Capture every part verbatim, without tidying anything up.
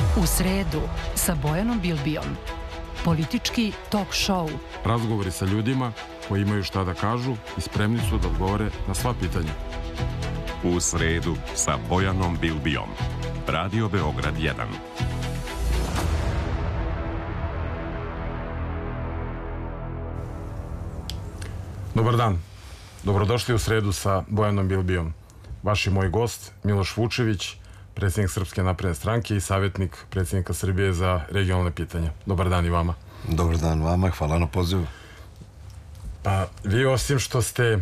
U sredu sa Bojanom Bilbijom. Politički talk show. Razgovori sa ljudima koji imaju šta da kažu i spremni su da odgovore na sva pitanja. U sredu sa Bojanom Bilbijom. Radio Beograd jedan. Dobar dan. Dobrodošli u sredu sa Bojanom Bilbijom. Vaš i moj gost Miloš Vučević, predsjednik Srpske napredne stranke i savjetnik predsjednika Srbije za regionalne pitanja. Dobar dan i vama. Dobar dan vama, hvala na pozivu. Pa vi osim što ste e,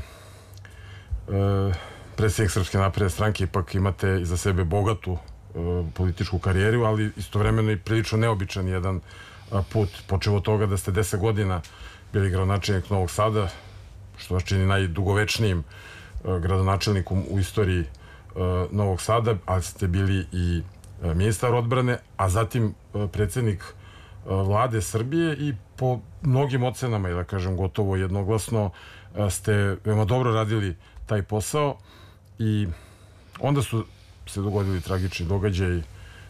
predsjednik Srpske napredne stranke, ipak imate iza sebe bogatu e, političku karijeru, ali istovremeno i prilično neobičan jedan a, put. Počeo od toga da ste deset godina bili gradonačelnik Novog Sada, što vas čini najdugovečnijim e, gradonačelnikom u istoriji e, Novog Sada, ali ste bili i e, ministar odbrane, a zatim e, predsjednik e, vlade Srbije i po mnogim ocenama, i da kažem gotovo jednoglasno, e, ste veoma dobro radili taj posao i onda su se dogodili tragični događaji e,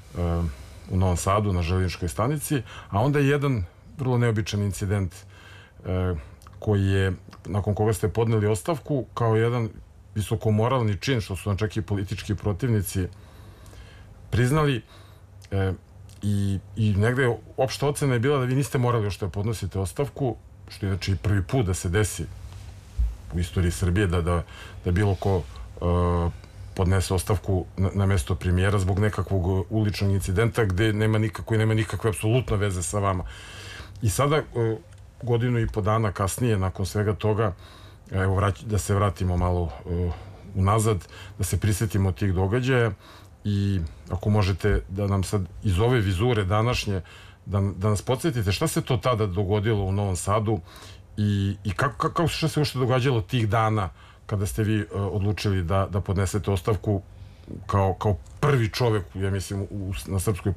u Novom Sadu na željezničkoj stanici, a onda je jedan vrlo neobičan incident e, koji je, nakon koga ste podneli ostavku kao jedan visokomoralni čin, što su vam čak i politički protivnici priznali, e, i, i negde opšta ocena je bila da vi niste morali još da podnosite ostavku, što je znači prvi put da se desi u istoriji Srbije da, da, da bilo ko e, podnese ostavku na, na mesto premijera zbog nekakvog uličnog incidenta gde nema nikako i nema nikakve apsolutno veze sa vama. I sada e, godinu i po dana kasnije, nakon svega toga, evo vrać, da se vratimo malo uh, unazad, da se prisjetimo tih događaja i ako možete da nam sad iz ove vizure današnje da, da nas podsjetite šta se to tada dogodilo u Novom Sadu i, i kako, kako šta se uopšte događalo tih dana kada ste vi uh, odlučili da, da podnesete ostavku kao, kao prvi čovjek, ja mislim, u, na srpskoj